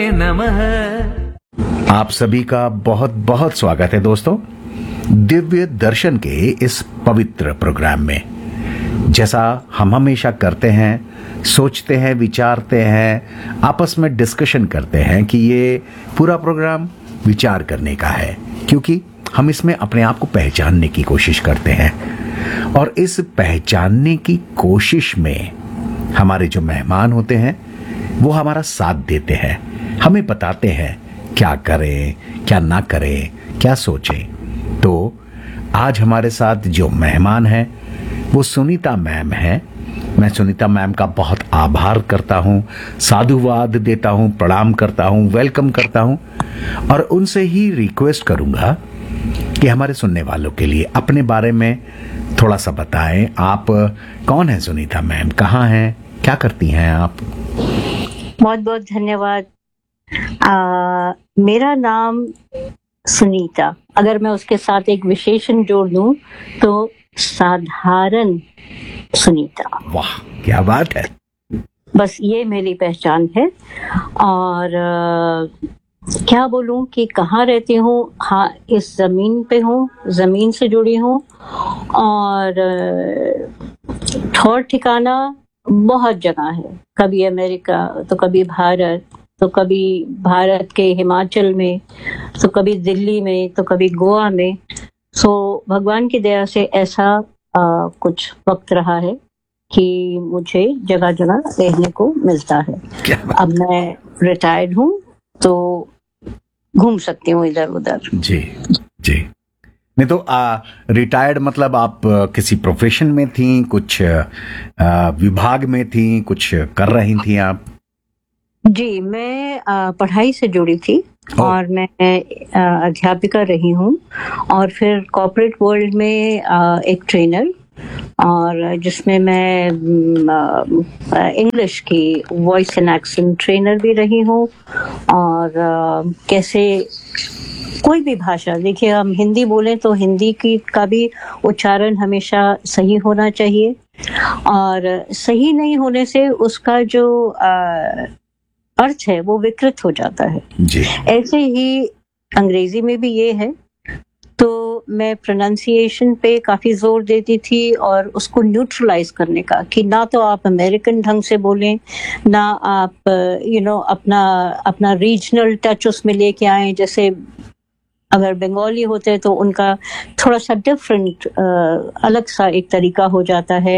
नमः। आप सभी का बहुत बहुत स्वागत है दोस्तों, दिव्य दर्शन के इस पवित्र प्रोग्राम में। जैसा हम हमेशा करते हैं, सोचते हैं, विचारते हैं, आपस में डिस्कशन करते हैं कि ये पूरा प्रोग्राम विचार करने का है, क्योंकि हम इसमें अपने आप को पहचानने की कोशिश करते हैं। और इस पहचानने की कोशिश में हमारे जो मेहमान होते हैं वो हमारा साथ देते हैं, हमें बताते हैं क्या करें, क्या ना करें, क्या सोचें। तो आज हमारे साथ जो मेहमान हैं वो सुनीता मैम हैं। मैं सुनीता मैम का बहुत आभार करता हूं, साधुवाद देता हूं, प्रणाम करता हूं, वेलकम करता हूं और उनसे ही रिक्वेस्ट करूंगा कि हमारे सुनने वालों के लिए अपने बारे में थोड़ा सा बताएं। आप कौन हैं सुनीता मैम, कहाँ हैं, क्या करती हैं आप? बहुत बहुत धन्यवाद। मेरा नाम सुनीता, अगर मैं उसके साथ एक विशेषण जोड़ दूं तो साधारण सुनीता। वाह, क्या बात है। बस ये मेरी पहचान है। और क्या बोलूं कि कहाँ रहती हूँ? हाँ, इस जमीन पे हूँ, जमीन से जुड़ी हूँ। और ठौर ठिकाना बहुत जगह है, कभी अमेरिका तो कभी भारत, तो कभी भारत के हिमाचल में, तो कभी दिल्ली में, तो कभी गोवा में। सो भगवान की दया से ऐसा कुछ वक्त रहा है कि मुझे जगह जगह रहने को मिलता है। अब मैं रिटायर्ड हूँ तो घूम सकती हूँ इधर उधर। जी जी। नहीं तो रिटायर्ड मतलब आप किसी प्रोफेशन में थी, कुछ विभाग में थी, कुछ कर रही थी आप? जी, मैं पढ़ाई से जुड़ी थी और मैं अध्यापिका रही हूँ। और फिर कॉर्पोरेट वर्ल्ड में एक ट्रेनर, और जिसमें मैं इंग्लिश की वॉइस एंड एक्सेंट ट्रेनर भी रही हूँ। और कैसे कोई भी भाषा, देखिए हम हिंदी बोलें तो हिंदी की का भी उच्चारण हमेशा सही होना चाहिए, और सही नहीं होने से उसका जो अर्थ है वो विकृत हो जाता है जी। ऐसे ही अंग्रेजी में भी ये है। तो मैं प्रोनाउंसिएशन पे काफी जोर देती थी और उसको न्यूट्रलाइज करने का, कि ना तो आप अमेरिकन ढंग से बोलें, ना आप अपना रीजनल टच उसमें लेके आए। जैसे अगर बंगाली होते हैं तो उनका थोड़ा सा डिफरेंट अलग सा एक तरीका हो जाता है,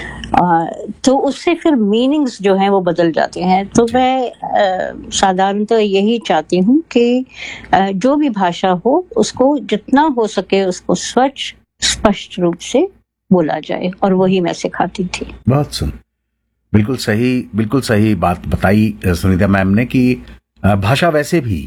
तो उससे फिर मीनिंग्स जो हैं वो बदल जाते हैं। तो मैं साधारणतः यही चाहती हूँ कि जो भी भाषा हो उसको जितना हो सके उसको स्वच्छ स्पष्ट रूप से बोला जाए, और वही मैं सिखाती थी। बहुत सुन, बिल्कुल सही बात बताई सुनीता मैम ने कि भाषा वैसे भी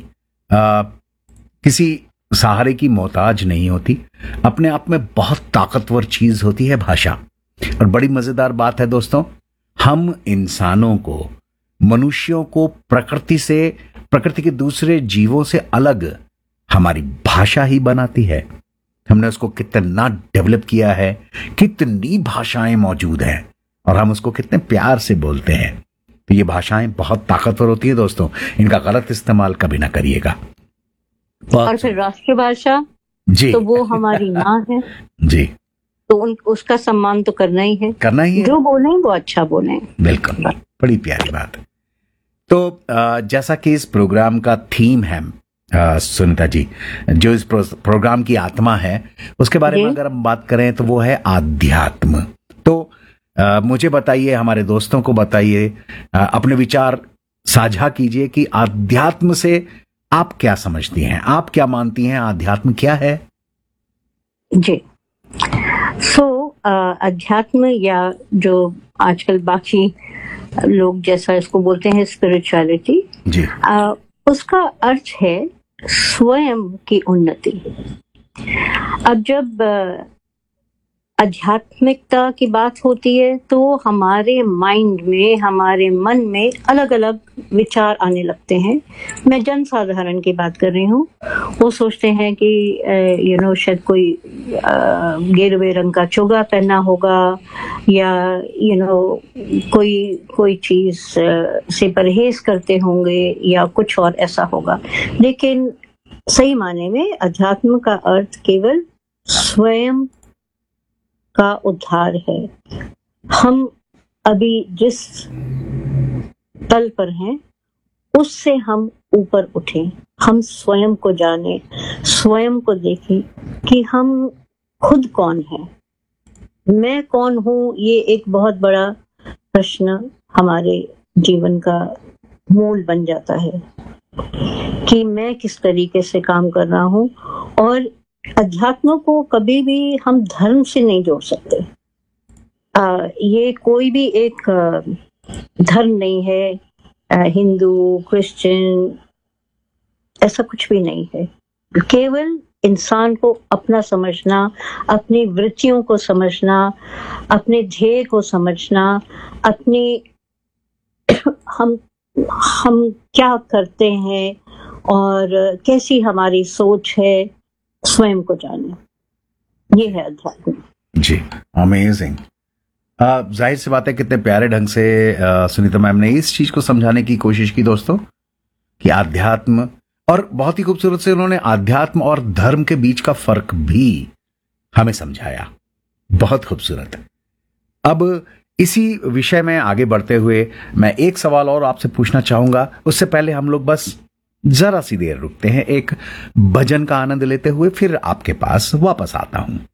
किसी सहारे की मोहताज नहीं होती, अपने आप में बहुत ताकतवर चीज होती है भाषा। और बड़ी मजेदार बात है दोस्तों, हम इंसानों को, मनुष्यों को प्रकृति के दूसरे जीवों से अलग हमारी भाषा ही बनाती है। हमने उसको कितना डेवलप किया है, कितनी भाषाएं मौजूद हैं और हम उसको कितने प्यार से बोलते हैं। तो ये भाषाएं बहुत ताकतवर होती है दोस्तों, इनका गलत इस्तेमाल कभी ना करिएगा। और फिर राष्ट्रभाषा जी, तो वो हमारी माँ है जी, तो उसका सम्मान तो करना ही है। जो बोले वो अच्छा बोले। बिल्कुल, बड़ी प्यारी बात। तो जैसा कि इस प्रोग्राम का थीम है सुनीता जी, जो इस प्रोग्राम की आत्मा है उसके बारे में अगर हम बात करें तो वो है आध्यात्म। तो मुझे बताइए, हमारे दोस्तों को बताइए, अपने विचार साझा कीजिए कि आध्यात्म से आप क्या समझती हैं, आप क्या मानती हैं, आध्यात्म क्या है? जी, अध्यात्म, या जो आजकल बाकी लोग जैसा इसको बोलते हैं स्पिरिचुअलिटी जी, उसका अर्थ है स्वयं की उन्नति। अब जब आध्यात्मिकता की बात होती है तो हमारे माइंड में, हमारे मन में अलग अलग विचार आने लगते हैं। मैं जन साधारण की बात कर रही हूँ। वो सोचते हैं कि शायद कोई गेरुए रंग का चोगा पहना होगा, या कोई चीज से परहेज करते होंगे, या कुछ और ऐसा होगा। लेकिन सही माने में अध्यात्म का अर्थ केवल स्वयं का उद्धार है। हम अभी जिस तल पर हैं उससे हम ऊपर उठें, हम स्वयं को जाने, स्वयं को देखें कि हम खुद कौन हैं। मैं कौन हूँ, ये एक बहुत बड़ा प्रश्न हमारे जीवन का मूल बन जाता है कि मैं किस तरीके से काम कर रहा हूँ। और अध्यात्म को कभी भी हम धर्म से नहीं जोड़ सकते। ये कोई भी एक धर्म नहीं है, हिंदू, क्रिश्चियन, ऐसा कुछ भी नहीं है। केवल इंसान को अपना समझना, अपनी वृत्तियों को समझना, अपने ध्येय को समझना, अपनी हम क्या करते हैं और कैसी हमारी सोच है, स्वयं को जाने, ये है अध्यात्म। जी, अमेजिंग। जाहिर सी बात है, कितने प्यारे ढंग से सुनीता मैम ने इस चीज को समझाने की कोशिश की दोस्तों, कि आध्यात्म, और बहुत ही खूबसूरत से उन्होंने आध्यात्म और धर्म के बीच का फर्क भी हमें समझाया। बहुत खूबसूरत। अब इसी विषय में आगे बढ़ते हुए मैं एक सवाल और आपसे पूछना चाहूंगा। उससे पहले हम लोग बस जरा सी देर रुकते हैं, एक भजन का आनंद लेते हुए फिर आपके पास वापस आता हूं।